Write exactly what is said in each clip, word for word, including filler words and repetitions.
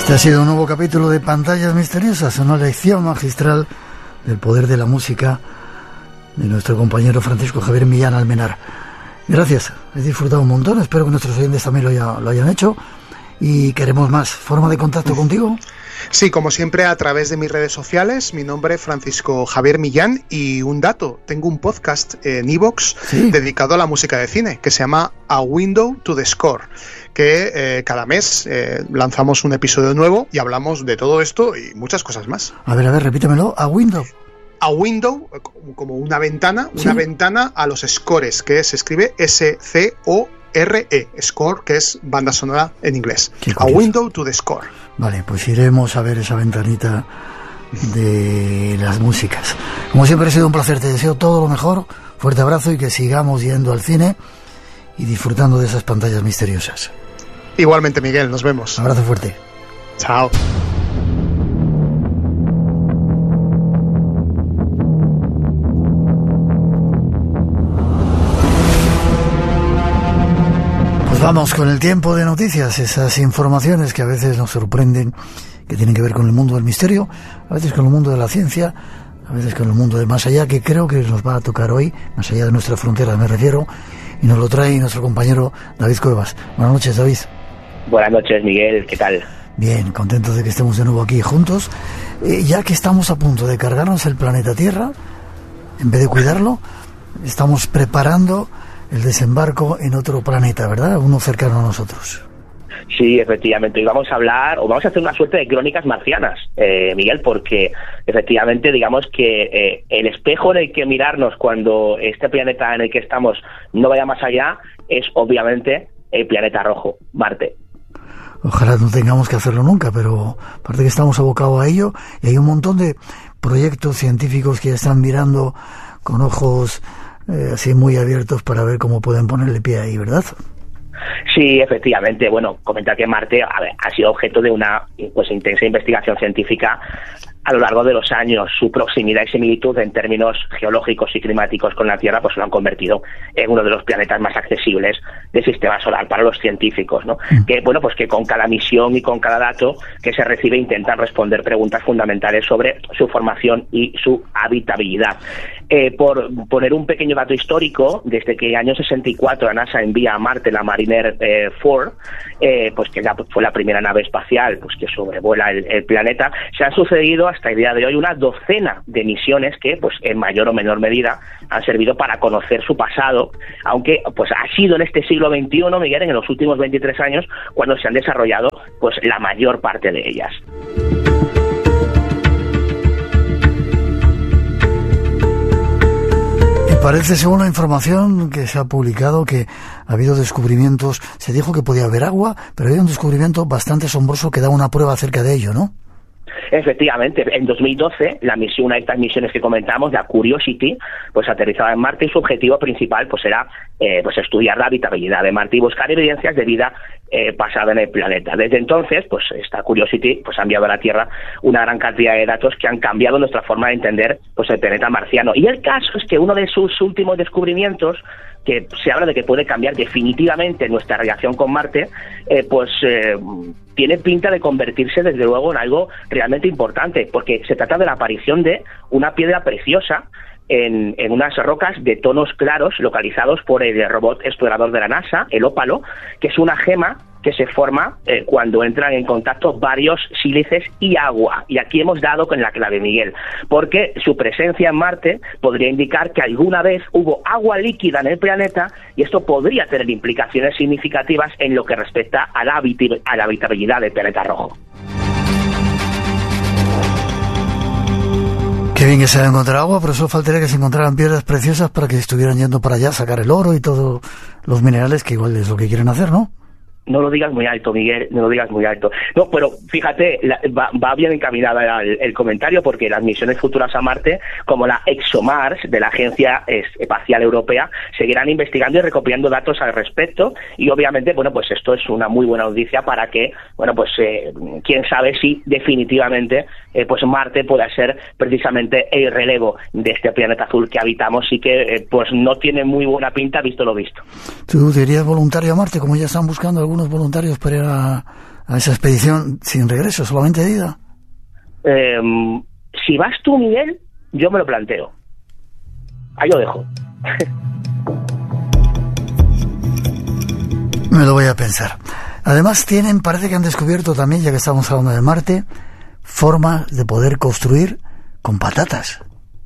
Este ha sido un nuevo capítulo de Pantallas Misteriosas, una lección magistral del poder de la música de nuestro compañero Francisco Javier Millán Almenar. Gracias, he disfrutado un montón, espero que nuestros oyentes también lo, haya, lo hayan hecho y queremos más. ¿Forma de contacto contigo? Sí, como siempre a través de mis redes sociales, mi nombre es Francisco Javier Millán y un dato, tengo un podcast en iVoox ¿Sí? dedicado a la música de cine que se llama A Window to the Score, que eh, cada mes eh, lanzamos un episodio nuevo y hablamos de todo esto y muchas cosas más. A ver, a ver, repítemelo, A Window. A window, como una ventana, ¿Sí? una ventana a los scores, que se escribe S C O R E, score, que es banda sonora en inglés. A window to the score. Vale, pues iremos a ver esa ventanita de las músicas. Como siempre ha sido un placer, te deseo todo lo mejor, fuerte abrazo y que sigamos yendo al cine y disfrutando de esas pantallas misteriosas. Igualmente, Miguel, nos vemos. Abrazo fuerte. Chao. Vamos con el tiempo de noticias, esas informaciones que a veces nos sorprenden, que tienen que ver con el mundo del misterio, a veces con el mundo de la ciencia, a veces con el mundo de más allá, que creo que nos va a tocar hoy, más allá de nuestras fronteras me refiero, y nos lo trae nuestro compañero David Cuevas. Buenas noches, David. Buenas noches, Miguel, ¿qué tal? Bien, contentos de que estemos de nuevo aquí juntos, eh, ya que estamos a punto de cargarnos el planeta Tierra, en vez de cuidarlo, estamos preparando el desembarco en otro planeta, ¿verdad? Uno cercano a nosotros. Sí, efectivamente. Hoy vamos a hablar, o vamos a hacer una suerte de crónicas marcianas, eh, Miguel, porque efectivamente, digamos que eh, el espejo en el que mirarnos cuando este planeta en el que estamos no vaya más allá es obviamente el planeta rojo, Marte. Ojalá no tengamos que hacerlo nunca, pero aparte que estamos abocados a ello, y hay un montón de proyectos científicos que ya están mirando con ojos Eh, así muy abiertos para ver cómo pueden ponerle pie ahí, ¿verdad? Sí, efectivamente. Bueno, comentar que Marte a ver, ha sido objeto de una pues intensa investigación científica a lo largo de los años. Su proximidad y similitud en términos geológicos y climáticos con la Tierra pues lo han convertido en uno de los planetas más accesibles del sistema solar para los científicos, ¿no? Mm. Que bueno, pues que con cada misión y con cada dato que se recibe intentan responder preguntas fundamentales sobre su formación y su habitabilidad. Eh, por poner un pequeño dato histórico, desde que en el año sesenta y cuatro la NASA envía a Marte la Mariner eh, cuatro, eh, pues que ya fue la primera nave espacial pues que sobrevuela el, el planeta, se han sucedido hasta el día de hoy una docena de misiones que pues en mayor o menor medida han servido para conocer su pasado, aunque pues ha sido en este siglo veintiuno, Miguel, en los últimos veintitrés años cuando se han desarrollado pues la mayor parte de ellas. Parece, según la información que se ha publicado, que ha habido descubrimientos. Se dijo que podía haber agua, pero había un descubrimiento bastante asombroso que da una prueba acerca de ello, ¿no? Efectivamente, en dos mil doce, la misión, una de estas misiones que comentamos, la Curiosity, pues aterrizaba en Marte y su objetivo principal pues era eh, pues estudiar la habitabilidad de Marte y buscar evidencias de vida eh, pasada en el planeta. Desde entonces, pues esta Curiosity pues ha enviado a la Tierra una gran cantidad de datos que han cambiado nuestra forma de entender pues el planeta marciano. Y el caso es que uno de sus últimos descubrimientos, que se habla de que puede cambiar definitivamente nuestra relación con Marte, eh, pues eh, tiene pinta de convertirse desde luego en algo realmente importante, porque se trata de la aparición de una piedra preciosa en, en unas rocas de tonos claros localizados por el robot explorador de la NASA, el Ópalo, que es una gema que se forma eh, cuando entran en contacto varios sílices y agua. Y aquí hemos dado con la clave, Miguel, porque su presencia en Marte podría indicar que alguna vez hubo agua líquida en el planeta y esto podría tener implicaciones significativas en lo que respecta a la, habit- a la habitabilidad del planeta rojo. Qué bien que se haya encontrado agua, pero solo faltaría que se encontraran piedras preciosas para que estuvieran yendo para allá a sacar el oro y todos los minerales, que igual es lo que quieren hacer, ¿no? No lo digas muy alto, Miguel, no lo digas muy alto. No, pero fíjate, la, va, va bien encaminada el, el comentario, porque las misiones futuras a Marte, como la ExoMars de la Agencia Espacial Europea, seguirán investigando y recopilando datos al respecto, y obviamente, bueno, pues esto es una muy buena noticia para que, bueno, pues eh, quién sabe si definitivamente eh, pues Marte pueda ser precisamente el relevo de este planeta azul que habitamos y que eh, pues no tiene muy buena pinta visto lo visto. ¿Tú dirías voluntario a Marte, como ya están buscando algunos voluntarios para ir a, a esa expedición sin regreso, solamente de ida? Eh, si vas tú, Miguel, yo me lo planteo. Ahí lo dejo. Me lo voy a pensar. Además tienen, parece que han descubierto también, ya que estamos hablando de Marte, formas de poder construir con patatas.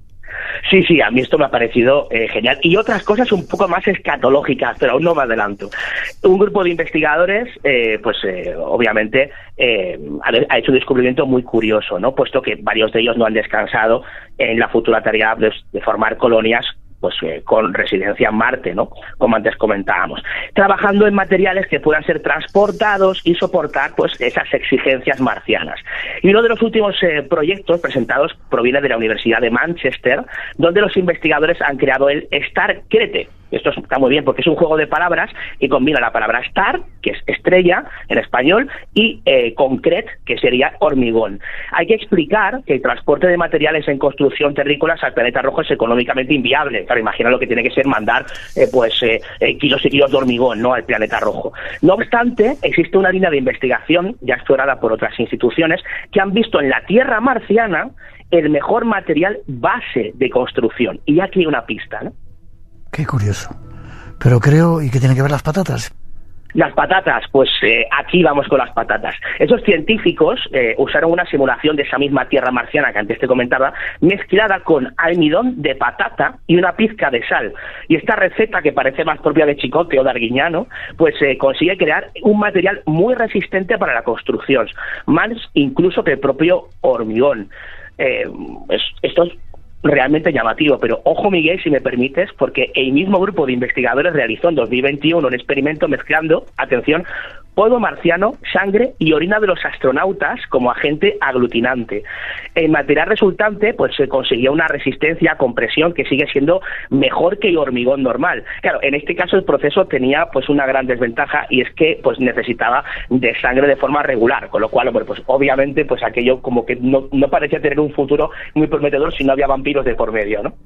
Sí, sí, a mí esto me ha parecido eh, genial. Y otras cosas un poco más escatológicas, pero aún no me adelanto. Un grupo de investigadores, eh, pues eh, obviamente, eh, ha hecho un descubrimiento muy curioso, ¿no? Puesto que varios de ellos no han descansado en la futura tarea de, de formar colonias pues eh, con residencia en Marte, ¿no? Como antes comentábamos, trabajando en materiales que puedan ser transportados y soportar pues esas exigencias marcianas. Y uno de los últimos eh, proyectos presentados proviene de la Universidad de Manchester, donde los investigadores han creado el StarCrete. Esto está muy bien porque es un juego de palabras y combina la palabra star, que es estrella en español, y eh, concrete, que sería hormigón. Hay que explicar que el transporte de materiales en construcción terrícolas al planeta rojo es económicamente inviable. Claro, imagina lo que tiene que ser mandar eh, pues eh, eh, kilos y kilos de hormigón, ¿no?, al planeta rojo. No obstante, existe una línea de investigación ya explorada por otras instituciones que han visto en la Tierra marciana el mejor material base de construcción. Y aquí hay una pista, ¿no? Qué curioso. Pero creo, ¿y qué tienen que ver las patatas? Las patatas, pues eh, aquí vamos con las patatas. Esos científicos eh, usaron una simulación de esa misma tierra marciana que antes te comentaba, mezclada con almidón de patata y una pizca de sal. Y esta receta, que parece más propia de Chicote o de Arguiñano, pues eh, consigue crear un material muy resistente para la construcción, más incluso que el propio hormigón. Eh, es, esto es realmente llamativo, pero ojo, Miguel, si me permites, porque el mismo grupo de investigadores realizó en dos mil veintiuno un experimento mezclando, atención, polvo marciano, sangre y orina de los astronautas como agente aglutinante. El material resultante pues se consiguió una resistencia a compresión que sigue siendo mejor que el hormigón normal. Claro, en este caso el proceso tenía pues una gran desventaja, y es que pues necesitaba de sangre de forma regular, con lo cual, bueno, pues obviamente pues aquello como que no, no parecía tener un futuro muy prometedor si no había vampiros de por medio, ¿no?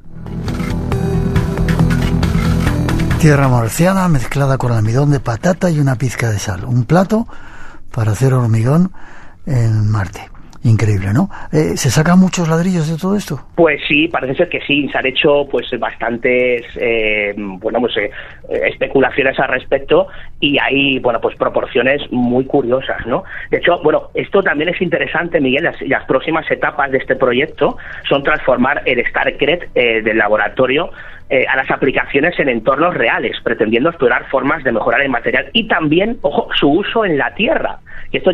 Tierra marciana mezclada con almidón de patata y una pizca de sal. Un plato para hacer hormigón en Marte. Increíble, ¿no? Eh, ¿Se sacan muchos ladrillos de todo esto? Pues sí, parece ser que sí. Se han hecho pues bastantes eh, bueno, pues, eh, especulaciones al respecto, y hay, bueno, pues proporciones muy curiosas, ¿no? De hecho, bueno, esto también es interesante, Miguel. Las, las próximas etapas de este proyecto son transformar el StarCrete eh, del laboratorio eh, a las aplicaciones en entornos reales, pretendiendo explorar formas de mejorar el material y también, ojo, su uso en la Tierra. Y esto